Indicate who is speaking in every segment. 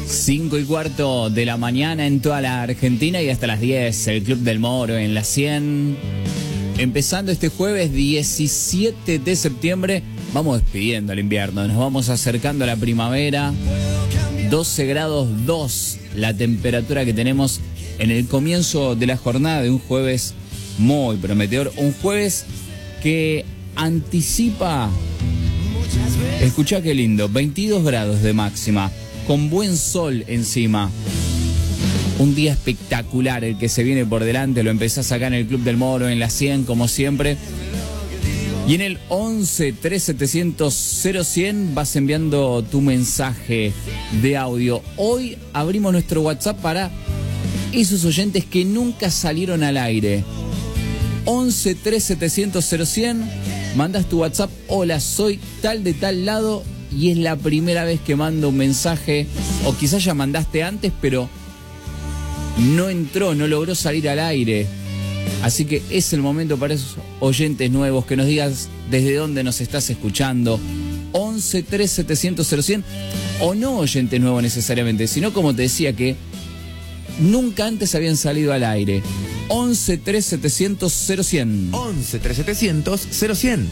Speaker 1: 5:15 de la mañana en toda la Argentina y hasta las 10, el Club del Moro en la 100. Empezando este jueves 17 de septiembre, vamos despidiendo el invierno, nos vamos acercando a la primavera. 12 grados 2 la temperatura que tenemos en el comienzo de la jornada de un jueves muy prometedor. Un jueves que anticipa, escuchá qué lindo, 22 grados de máxima, con buen sol encima. Un día espectacular el que se viene por delante, lo empezás acá en el Club del Moro, en la 100, como siempre. Y en el 11 3700 0100 vas enviando tu mensaje de audio. Hoy abrimos nuestro WhatsApp para esos oyentes que nunca salieron al aire. 11 3700 0100, mandas tu WhatsApp: hola, soy tal de tal lado y es la primera vez que mando un mensaje, o quizás ya mandaste antes pero no entró, no logró salir al aire. Así que es el momento para esos oyentes nuevos que nos digas desde dónde nos estás escuchando. 11 3700 0100, o no oyentes nuevos necesariamente, sino como te decía, que nunca antes habían salido al aire. 11 3700 0100.
Speaker 2: 11 3700 0100.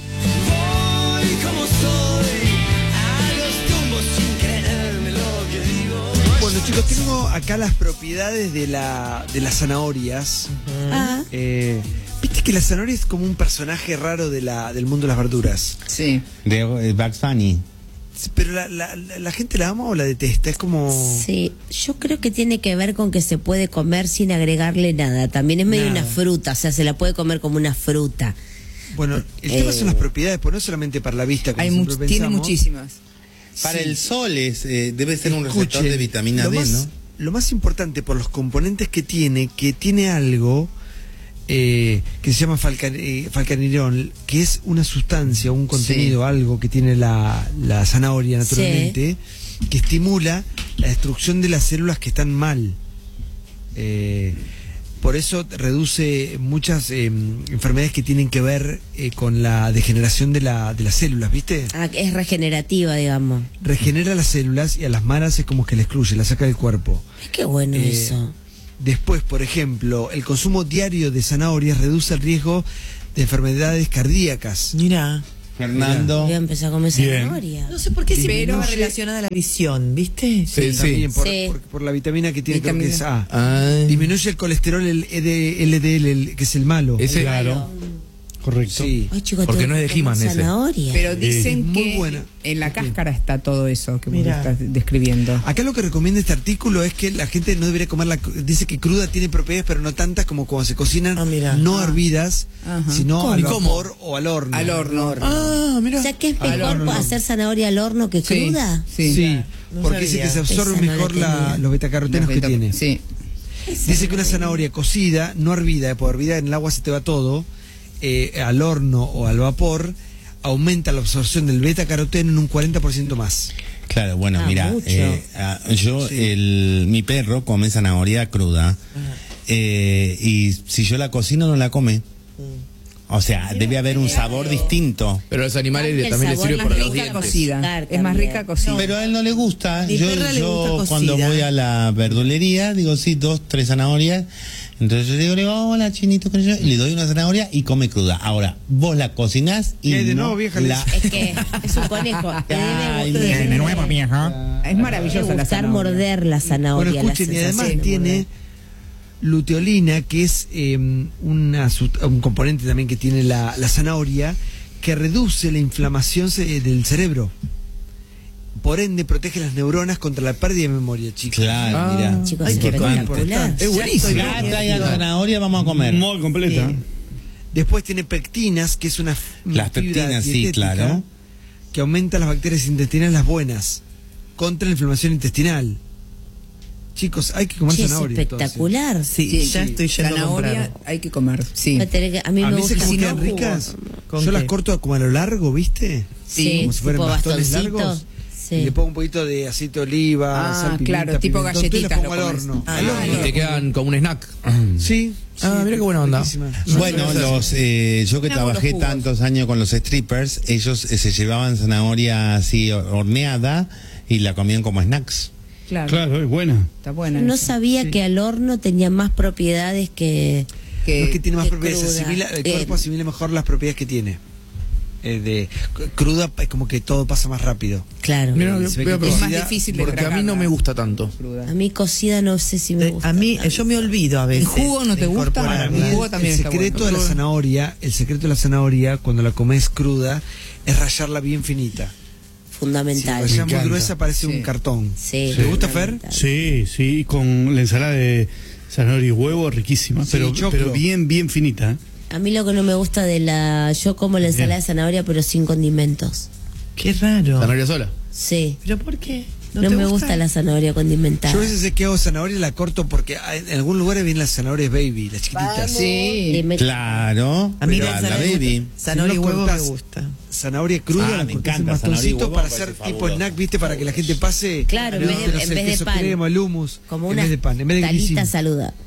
Speaker 3: Bueno, chicos, tengo acá las propiedades de las zanahorias. Viste que la zanahoria es como un personaje raro del mundo de las verduras.
Speaker 1: Sí.
Speaker 4: De Bugs Bunny.
Speaker 3: Pero la gente la ama o la detesta, es como...
Speaker 5: Sí, yo creo que tiene que ver con que se puede comer sin agregarle nada. También es medio una fruta, o sea, se la puede comer como una fruta.
Speaker 3: Bueno, el tema son las propiedades, pues no solamente para la vista, como siempre pensamos.
Speaker 6: Tiene muchísimas.
Speaker 4: Para el sol debe ser un
Speaker 3: Escuche,
Speaker 4: receptor de vitamina D, ¿no?
Speaker 3: Lo más importante por los componentes que tiene algo que se llama falcanirol, que es una sustancia, un contenido, algo que tiene la zanahoria naturalmente, que estimula la destrucción de las células que están mal. Por eso reduce muchas enfermedades que tienen que ver con la degeneración de las células, ¿viste?
Speaker 5: Ah, es regenerativa, digamos.
Speaker 3: Regenera las células y a las malas es como que la excluye, la saca del cuerpo.
Speaker 5: Qué bueno eso.
Speaker 3: Después, por ejemplo, el consumo diario de zanahorias reduce el riesgo de enfermedades cardíacas.
Speaker 2: Mira,
Speaker 4: Fernando.
Speaker 5: Voy a empezar a comer zanahoria.
Speaker 2: no sé por qué siempre
Speaker 6: Pero
Speaker 2: va relacionada a la visión, ¿viste?
Speaker 3: Sí, también
Speaker 5: Sí.
Speaker 3: por la vitamina que tiene, creo que es A.
Speaker 4: Ay.
Speaker 3: Disminuye el colesterol, el LDL, que es el malo.
Speaker 2: Ese,
Speaker 4: Claro. Correcto.
Speaker 3: Sí.
Speaker 5: Ay, chicos,
Speaker 2: Porque
Speaker 5: tengo
Speaker 2: no es de
Speaker 5: que comer
Speaker 2: He-Man ese.
Speaker 5: zanahoria.
Speaker 6: Pero dicen
Speaker 3: Es muy
Speaker 6: que
Speaker 3: buena.
Speaker 6: en la cáscara está todo eso que vos
Speaker 2: Mira.
Speaker 6: estás describiendo.
Speaker 3: Acá lo que recomienda este artículo es que la gente no debería comerla. Dice que cruda tiene propiedades, pero no tantas como cuando se cocinan, no hervidas, sino al vapor o al horno.
Speaker 6: Al horno.
Speaker 2: Ah, mira.
Speaker 5: O sea, que es
Speaker 6: Al
Speaker 5: mejor
Speaker 6: horno.
Speaker 5: hacer zanahoria al horno que
Speaker 6: Sí,
Speaker 5: cruda.
Speaker 6: Sí.
Speaker 2: No
Speaker 3: porque dice
Speaker 2: sabía.
Speaker 3: que se absorben
Speaker 5: Esa no la
Speaker 3: mejor
Speaker 5: tenía.
Speaker 3: los betacarotenos que tiene.
Speaker 6: Sí.
Speaker 3: Dice que una zanahoria cocida, no hervida, por hervida en el agua se te va todo, al horno o al vapor, aumenta la absorción del betacaroteno en un 40% más.
Speaker 4: Claro, bueno, mira,
Speaker 5: mucho.
Speaker 4: yo, mi perro come zanahoria cruda, y si yo la cocino no la come. O sea, debe haber un sabor distinto.
Speaker 2: Pero a los animales
Speaker 5: El
Speaker 2: también les
Speaker 5: sabor
Speaker 2: sirve
Speaker 5: más
Speaker 2: por los
Speaker 5: rica
Speaker 2: dientes.
Speaker 6: Cocida.
Speaker 5: Claro,
Speaker 6: Es más
Speaker 5: también.
Speaker 6: rica cocida.
Speaker 4: Pero a él no le gusta.
Speaker 2: Mi perra le gusta cocida.
Speaker 4: Cuando voy a la verdulería, digo, sí, 2, 3 zanahorias. Entonces yo le digo, hola, chinito, ¿qué yo? Y le doy una zanahoria y come cruda. Ahora, vos la cocinás y
Speaker 3: ¿Qué de
Speaker 4: no
Speaker 3: nuevo, vieja?
Speaker 5: Es que es un conejo. Te
Speaker 4: Ay,
Speaker 5: debe
Speaker 4: de
Speaker 2: nuevo, vieja.
Speaker 6: Es maravillosa la
Speaker 5: gustar
Speaker 6: zanahoria.
Speaker 5: morder la
Speaker 3: Bueno,
Speaker 5: zanahoria.
Speaker 3: escuchen, y
Speaker 5: la
Speaker 3: además
Speaker 5: sensación de
Speaker 3: tiene
Speaker 5: morder.
Speaker 3: luteolina, que es un componente también que tiene la zanahoria, que reduce la inflamación del cerebro. Por ende, protege las neuronas contra la pérdida de memoria, chicos.
Speaker 4: Claro, mira.
Speaker 5: Chicos,
Speaker 2: Ay,
Speaker 5: es
Speaker 2: qué
Speaker 5: espectacular.
Speaker 2: Es buenísimo.
Speaker 4: Ya traigan zanahoria, vamos a comer.
Speaker 7: Muy completa.
Speaker 3: Después tiene pectinas, que es una
Speaker 4: Las
Speaker 3: fibra
Speaker 4: pectinas, sí,
Speaker 3: dietética,
Speaker 4: claro.
Speaker 3: que aumenta las bacterias intestinales, las buenas, contra la inflamación intestinal. Chicos, hay que comer
Speaker 5: Che, es
Speaker 3: zanahoria.
Speaker 5: espectacular.
Speaker 2: Sí, ya estoy yendo a
Speaker 6: Zanahoria
Speaker 2: comprar.
Speaker 6: hay que comer. Sí.
Speaker 5: Va a tener que- a mí
Speaker 3: A
Speaker 5: me
Speaker 3: mí se
Speaker 5: gusta.
Speaker 3: como
Speaker 6: si
Speaker 3: quedan
Speaker 6: no,
Speaker 3: ricas.
Speaker 2: ¿Con
Speaker 3: Yo las
Speaker 2: qué?
Speaker 3: corto como a lo largo, ¿viste?
Speaker 5: Sí,
Speaker 3: Como si fueran
Speaker 5: tipo
Speaker 3: bastones
Speaker 5: bastoncito.
Speaker 3: largos.
Speaker 5: Sí.
Speaker 3: Y le pongo un poquito de aceite de oliva,
Speaker 6: Ah,
Speaker 3: sal, pimienta,
Speaker 6: claro, tipo
Speaker 3: pimentón, todo, y
Speaker 6: galletitas
Speaker 3: las pongo
Speaker 6: lo
Speaker 3: al
Speaker 6: comes.
Speaker 3: horno.
Speaker 6: Ah,
Speaker 3: Al horno.
Speaker 2: Y te quedan como un snack.
Speaker 3: Sí.
Speaker 2: Ah, mira qué buena onda.
Speaker 3: riquísima.
Speaker 4: Bueno, yo que
Speaker 6: Mira,
Speaker 4: trabajé
Speaker 6: con los jugos.
Speaker 4: tantos años con los strippers, ellos se llevaban zanahoria así horneada y la comían como snacks.
Speaker 6: Claro,
Speaker 7: Claro, es buena.
Speaker 6: está buena.
Speaker 5: No
Speaker 6: esa.
Speaker 5: sabía que al horno tenía más propiedades que...
Speaker 3: No es que tiene más
Speaker 5: que
Speaker 3: propiedades,
Speaker 5: cruda.
Speaker 3: el cuerpo asimila mejor las propiedades que tiene. Cruda es como que todo pasa más rápido.
Speaker 5: Claro.
Speaker 2: Mira,
Speaker 3: Se ve
Speaker 2: voy a
Speaker 3: que
Speaker 6: Es
Speaker 2: probar.
Speaker 6: más difícil de
Speaker 2: Porque a mí
Speaker 6: tragarla
Speaker 2: no me gusta tanto.
Speaker 6: cruda.
Speaker 5: A mí cocida no sé si me gusta.
Speaker 8: A mí, yo me olvido a veces.
Speaker 6: ¿En jugo no te
Speaker 8: de
Speaker 6: gusta?
Speaker 8: incorporar.
Speaker 3: Para mí
Speaker 6: El jugo también
Speaker 3: el
Speaker 6: está
Speaker 3: secreto
Speaker 6: bueno.
Speaker 3: de la zanahoria, cuando la comes cruda, es rallarla bien finita. Si
Speaker 5: Fundamental.
Speaker 3: la rallas muy
Speaker 2: encanta.
Speaker 3: gruesa parece
Speaker 6: Sí.
Speaker 3: un cartón.
Speaker 5: Sí,
Speaker 3: ¿Te gusta, Fer?
Speaker 5: fundamental.
Speaker 7: Sí, sí, con la ensalada de zanahoria y huevo, riquísima,
Speaker 3: Sí,
Speaker 7: pero
Speaker 3: choclo.
Speaker 7: bien, bien finita. ¿Eh?
Speaker 5: A mí lo que no me gusta de yo como la ensalada de zanahoria pero sin condimentos.
Speaker 8: Qué raro.
Speaker 2: Zanahoria sola.
Speaker 5: Sí.
Speaker 8: ¿Pero por qué?
Speaker 5: No
Speaker 8: te
Speaker 5: me gusta la zanahoria condimentada.
Speaker 3: Yo a veces sé que hago zanahoria y la corto porque en algún lugar vienen las zanahorias baby, las chiquititas.
Speaker 6: Sí.
Speaker 5: Y me-
Speaker 4: Claro,
Speaker 8: A mí
Speaker 4: pero
Speaker 8: la
Speaker 4: a la
Speaker 8: zanahoria,
Speaker 4: baby.
Speaker 8: zanahoria y
Speaker 3: Si no
Speaker 8: huevo me
Speaker 3: cortás
Speaker 8: gusta.
Speaker 3: Zanahoria cruda,
Speaker 4: Ah,
Speaker 3: la
Speaker 4: me
Speaker 3: cortás en
Speaker 4: encanta, zanahoria y
Speaker 3: bastoncito
Speaker 4: huevo,
Speaker 3: para
Speaker 4: me
Speaker 3: hacer
Speaker 4: parece
Speaker 3: tipo
Speaker 4: fabuloso.
Speaker 3: snack, ¿viste? Para que la gente pase.
Speaker 5: Claro, en vez de-
Speaker 3: no sé,
Speaker 5: en vez de
Speaker 3: queso
Speaker 5: pan.
Speaker 3: crema, el hummus,
Speaker 5: como
Speaker 3: en
Speaker 5: una
Speaker 3: vez de pan, en vez de
Speaker 5: talita
Speaker 3: grisín.
Speaker 5: saludable.